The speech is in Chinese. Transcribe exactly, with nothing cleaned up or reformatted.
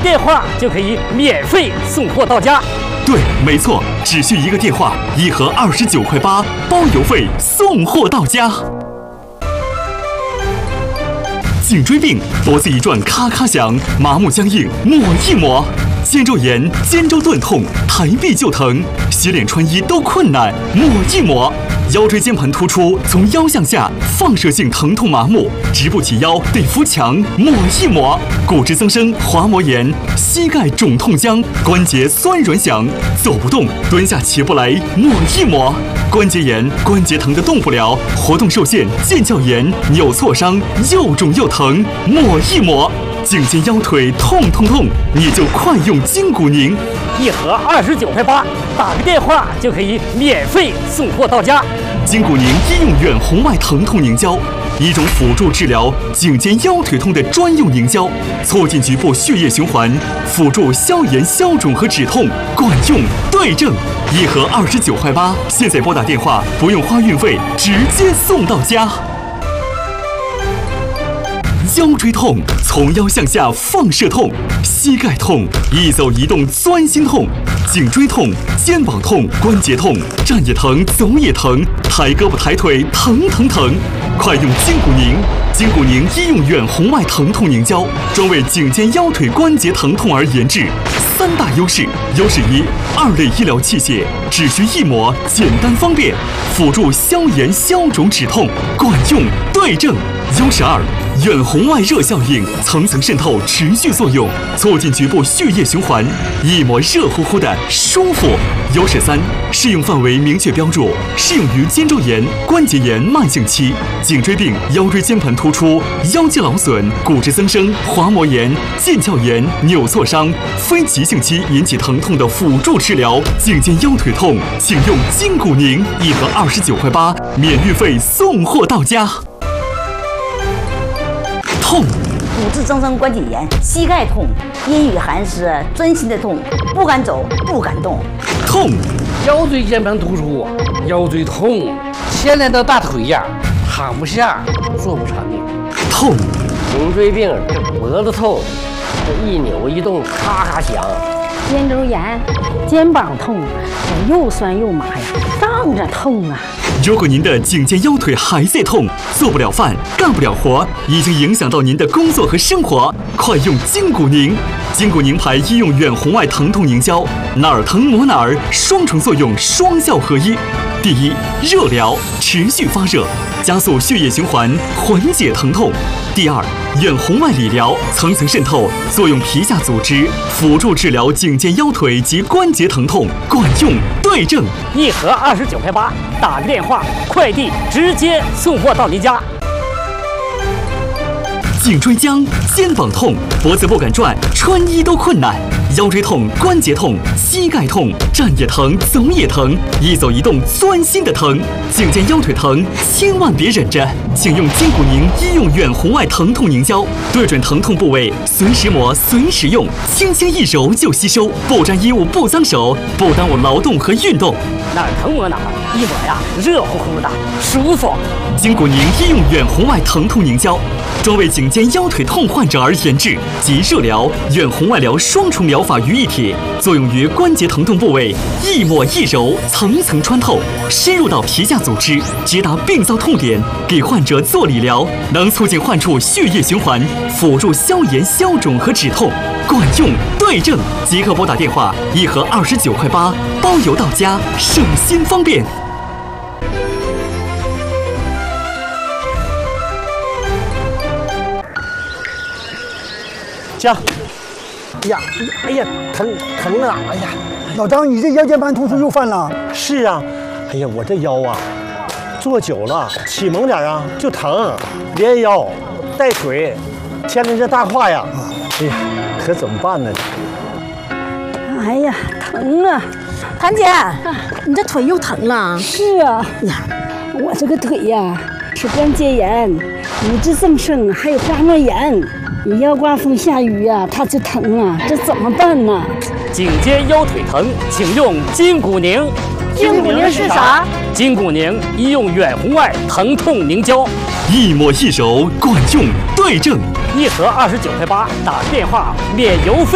电话就可以免费送货到家。 对，没错，只需一个电话，一盒二十九块八，包邮费，送货到家。颈椎病，脖子一转咔咔响，麻木僵硬，抹一抹；肩周炎，肩周钝痛，抬臂就疼，洗脸穿衣都困难，抹一抹。腰椎间盘突出，从腰向下，放射性疼痛麻木，直不起腰，得扶墙，抹一抹。骨质增生、滑膜炎，膝盖肿痛僵，关节酸软响，走不动，蹲下起不来，抹一抹。关节炎，关节疼得动不了，活动受限，腱鞘炎，扭挫伤，又肿又疼，抹一抹。颈肩腰腿痛痛痛，你就快用筋骨宁， 一盒二十九块八，打个电话就可以免费送货到家。 筋骨宁医用远红外疼痛凝胶，一种辅助治疗颈肩腰腿痛的专用凝胶，促进局部血液循环，辅助消炎消肿和止痛，管用对症。一盒二十九块八，现在拨打电话不用花运费，直接送到家。腰椎痛，从腰向下放射痛；膝盖痛，一走一动钻心痛；颈椎痛，肩膀痛，关节痛，站也疼，走也疼，抬胳膊抬腿疼疼疼。快用筋骨宁！筋骨宁医用远红外疼痛凝胶，专为颈肩腰腿关节疼痛而研制。三大优势：优势一，二类医疗器械，只需一抹，简单方便，辅助消炎消肿止痛，管用对症。优势二，远红外热效应，层层渗透，持续作用，促进局部血液循环，一抹热乎乎的舒服。优势三，适用范围明确标注，适用于肩周炎、关节炎慢性期、颈椎病、腰椎间盘突出、腰肌劳损、骨质增生、滑膜炎、腱鞘炎、扭挫伤、非急性期引起疼痛的辅助治疗。颈肩腰腿痛，请用筋骨宁，一盒二十九块八，免运费送货到家。痛， 骨质增生关节炎，膝盖痛，阴雨寒湿，钻心的痛，不敢走，不敢动。 痛， 腰椎间盘突出，腰椎痛，牵连到大腿呀，躺不下，坐不长的。 痛， 颈椎病，脖子痛，这一扭一动咔咔响。 肩周炎，肩膀痛，又酸又麻呀，胀着痛啊。 如果您的颈肩腰腿还在痛，做不了饭，干不了活，已经影响到您的工作和生活，快用筋骨宁！筋骨宁牌医用远红外疼痛凝胶，哪儿疼抹哪儿，双重作用，双效合一。第一，热疗，持续发热，加速血液循环，缓解疼痛。第二，远红外理疗，层层渗透，作用皮下组织，辅助治疗颈肩腰腿及关节疼痛，管用对症。 一盒二十九块八，打个电话，快递直接送货到您家。 颈椎僵，肩膀痛，脖子不敢转，穿衣都困难；腰椎痛，关节痛，膝盖痛，站也疼，走也疼，一走一动钻心的疼。颈肩腰腿疼，千万别忍着，请用筋骨宁医用远红外疼痛凝胶，对准疼痛部位，随时抹，随时用，轻轻一揉就吸收，不沾衣物，不脏手，不耽误劳动和运动。 哪儿疼抹哪儿，一抹呀，热乎乎的，舒服。 筋骨宁医用远红外疼痛凝胶，专为颈肩腰腿痛患者而研制，集热疗、远红外疗双重疗法于一体，作用于关节疼痛部位，一抹一揉，层层穿透，深入到皮下组织，直达病灶痛点，给患者做理疗，能促进患处血液循环，辅助消炎消肿和止痛，管用对症。即刻拨打电话，一盒二十九块八，包邮到家，省心方便。 行，哎呀，哎呀，疼疼啊！哎呀， 老张，你这腰间盘突出又犯了？ 是啊，哎呀，我这腰啊，坐久了，起猛点啊就疼，连腰带腿，牵连着大胯呀。哎呀，可怎么办呢？ 哎呀，疼啊！ 谭姐，你这腿又疼了？ 是啊，呀，我这个腿呀是关节炎、骨质增生，还有滑膜炎。你要刮风下雨呀、啊，它就疼啊，这怎么办呢？ 颈肩腰腿疼，请用筋骨宁。 筋骨宁是啥？ 筋骨宁医用远红外疼痛凝胶， 一抹一揉，管用对症。 一盒二十九块八，打电话免邮费。